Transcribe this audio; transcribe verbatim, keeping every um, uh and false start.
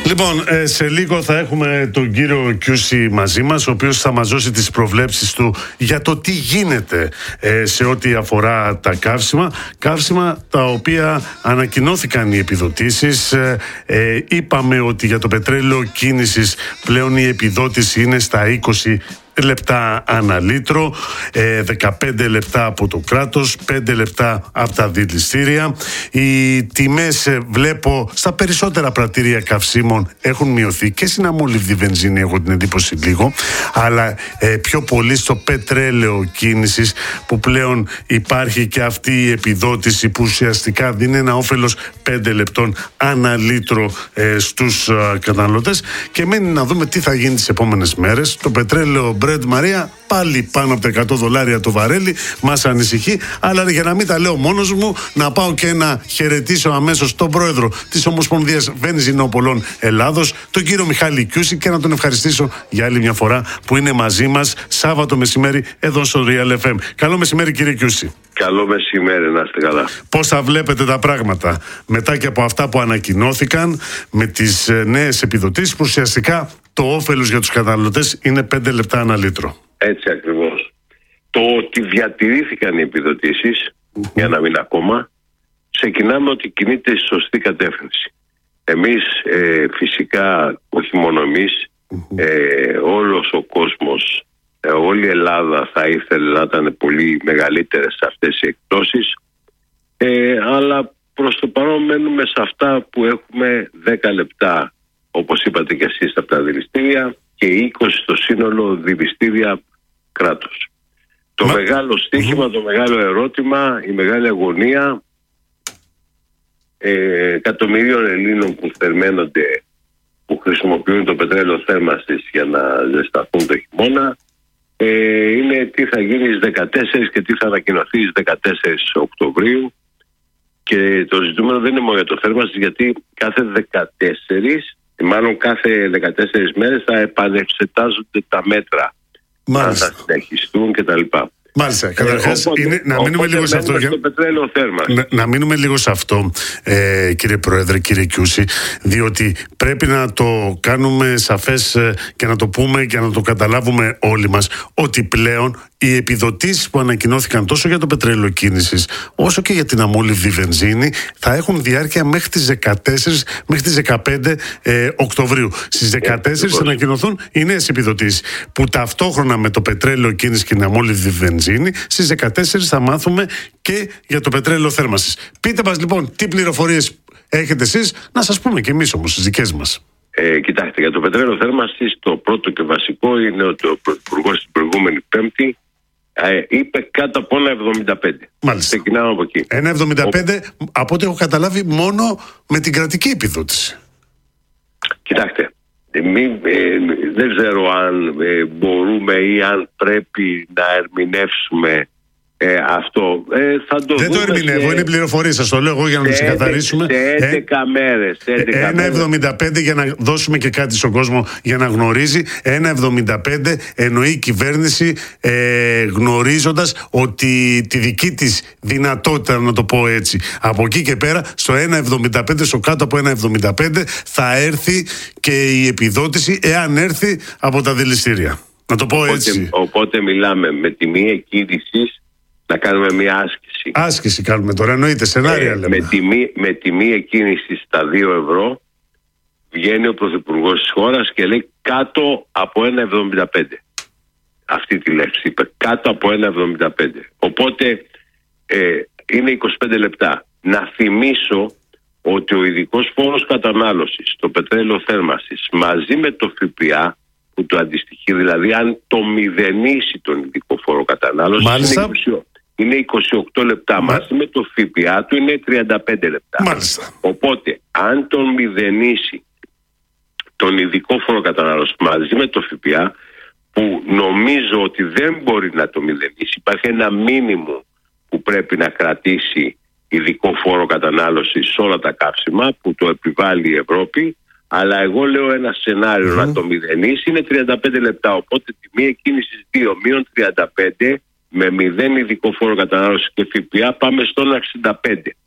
Λοιπόν, ε, σε λίγο θα έχουμε τον κύριο Κιούση μαζί μας, ο οποίος θα μας δώσει τις προβλέψεις του για το τι γίνεται ε, σε ό,τι αφορά τα καύσιμα. Καύσιμα τα οποία ανακοινώθηκαν οι επιδοτήσεις. Ε, ε, είπαμε ότι για το πετρέλαιο κίνησης πλέον η επιδότηση είναι στα είκοσι λεπτά ανά λίτρο, ε, δεκαπέντε λεπτά από το κράτος, πέντε λεπτά από τα δηληστήρια. Οι τιμές ε, βλέπω στα περισσότερα πρατήρια καυσίμων έχουν μειωθεί και στην αμόλυβδη βενζίνη, έχω την εντύπωση λίγο, αλλά ε, πιο πολύ στο πετρέλαιο κίνησης, που πλέον υπάρχει και αυτή η επιδότηση που ουσιαστικά δίνει ένα όφελος πέντε λεπτών ανά λίτρο ε, στους ε, καταναλωτές. Και μένει να δούμε τι θα γίνει τις επόμενες μέρες. Το πετρέλαιο Brent Μαρία πάλι πάνω από τα εκατό δολάρια το βαρέλι, μας ανησυχεί, αλλά για να μην τα λέω μόνος μου, να πάω και να χαιρετήσω αμέσως τον πρόεδρο της Ομοσπονδίας Βενζινοπολών Ελλάδος, τον κύριο Μιχάλη Κιούση, και να τον ευχαριστήσω για άλλη μια φορά που είναι μαζί μας Σάββατο μεσημέρι εδώ στο Real εφ εμ. Καλό μεσημέρι, κύριε Κιούση. Καλό μεσημέρι, να είστε καλά. Πώς θα βλέπετε τα πράγματα μετά και από αυτά που ανακοινώθηκαν με τις νέες επιδοτήσεις, που ουσιαστικά το όφελος για τους καταναλωτές είναι πέντε λεπτά ανά λίτρο? Έτσι ακριβώς. Το ότι διατηρήθηκαν οι επιδοτήσεις mm-hmm. για ένα μήνα ακόμα, ξεκινάμε ότι κινείται στη σωστή κατεύθυνση. Εμείς ε, φυσικά, όχι μόνο εμείς, mm-hmm. ε, όλος ο κόσμος, ε, όλη η Ελλάδα θα ήθελε να ήταν πολύ μεγαλύτερες αυτές οι εκπτώσεις, ε, αλλά προς το παρόν μένουμε σε αυτά που έχουμε, δέκα λεπτά όπως είπατε και εσείς από τα δηληστήρια και είκοσι στο σύνολο δηληστήρια κράτος. Το Μα... μεγάλο στοίχημα, mm-hmm. το μεγάλο ερώτημα, η μεγάλη αγωνία ε, εκατομμυρίων Ελλήνων που θερμαίνονται, που χρησιμοποιούν το πετρέλαιο θέρμανσης για να ζεσταθούν το χειμώνα, ε, είναι τι θα γίνει στις δεκατέσσερις και τι θα ανακοινωθεί στις δεκατέσσερις Οκτωβρίου. Και το ζητούμενο δεν είναι μόνο για το θέρμανση, γιατί κάθε δεκατέσσερις, μάλλον κάθε δεκατέσσερις μέρες θα επανεξετάζονται τα μέτρα. Μάλιστα. Αν θα συνεχιστούν κτλ. Μάλιστα. Καταρχάς, ε, να μείνουμε λίγο σε αυτό. Για... Να, να μείνουμε λίγο σε αυτό, ε, κύριε Πρόεδρε, κύριε Κιούση, διότι πρέπει να το κάνουμε σαφές ε, και να το πούμε και να το καταλάβουμε όλοι μας, ότι πλέον οι επιδοτήσεις που ανακοινώθηκαν τόσο για το πετρέλαιο κίνησης όσο και για την αμόλυβδη βενζίνη θα έχουν διάρκεια μέχρι τις δεκατέσσερις, μέχρι τις δεκαπέντε ε, Οκτωβρίου. Στις δεκατέσσερις θα ανακοινωθούν οι νέες επιδοτήσεις, που ταυτόχρονα με το πετρέλαιο κίνησης και την αμόλυβδη βενζίνη στις δεκατέσσερις θα μάθουμε και για το πετρέλαιο θέρμανσης. Πείτε μας λοιπόν τι πληροφορίες έχετε εσείς, να σας πούμε και εμείς όμως τις δικές μας. Ε, κοιτάξτε, για το πετρέλαιο θέρμανσης το πρώτο και βασικό είναι ότι ο Πρωθυπουργός την προηγούμενη Πέμπτη ε, είπε κάτω από ένα εβδομήντα πέντε. Μάλιστα. Ξεκινάμε από εκεί. ένα εβδομήντα πέντε, ο... από ό,τι έχω καταλάβει, μόνο με την κρατική επιδότηση. Κοιτάξτε, μη, ε, δεν ξέρω αν ε, μπορούμε ή αν πρέπει να ερμηνεύσουμε Ε, αυτό ε, θα το δεν δούμε. Το ερμηνεύω, σε... είναι πληροφορίες, σας το λέω εγώ για να το ξεκαθαρίσουμε. Σε έντεκα μέρες. ένα εβδομήντα πέντε για να δώσουμε και κάτι στον κόσμο για να γνωρίζει. ένα εβδομήντα πέντε εννοεί η κυβέρνηση, ε, γνωρίζοντας ότι τη δική της δυνατότητα, να το πω έτσι, από εκεί και πέρα στο ένα εβδομήντα πέντε, στο κάτω από ένα εβδομήντα πέντε θα έρθει και η επιδότηση, εάν έρθει από τα δηληστήρια. Να το πω οπότε, έτσι. Οπότε μιλάμε με τιμή εκκίνησης να κάνουμε μια άσκηση. Άσκηση κάνουμε τώρα, εννοείται, σενάρια ε, λέμε. Με τιμή, με τιμή εκκίνηση στα δύο ευρώ βγαίνει ο Πρωθυπουργός της χώρας και λέει κάτω από ένα εβδομήντα πέντε. Αυτή τη λέξη είπε, κάτω από ένα εβδομήντα πέντε. Οπότε ε, είναι είκοσι πέντε λεπτά. Να θυμίσω ότι ο ειδικός φόρος κατανάλωσης στο πετρέλαιο θέρμανσης μαζί με το ΦΠΑ που το αντιστοιχεί, δηλαδή αν το μηδενίσει τον ειδικό φόρο κατανάλωσης, είναι είκοσι, είναι είκοσι οκτώ λεπτά. Μα... μαζί με το ΦΠΑ του είναι τριάντα πέντε λεπτά. Μάλιστα. Οπότε αν τον μηδενίσει τον ειδικό φόρο κατανάλωσης μαζί με το ΦΠΑ, που νομίζω ότι δεν μπορεί να το μηδενίσει, υπάρχει ένα μήνυμο που πρέπει να κρατήσει ειδικό φόρο κατανάλωσης σε όλα τα καύσιμα που το επιβάλλει η Ευρώπη, αλλά εγώ λέω ένα σενάριο mm-hmm. να το μηδενίσει είναι τριάντα πέντε λεπτά. Οπότε τιμή εκκίνησης δύο μείον τριάντα πέντε με μηδέν ειδικό φόρο κατανάλωσης και ΦΠΑ πάμε στο ένα εξήντα πέντε.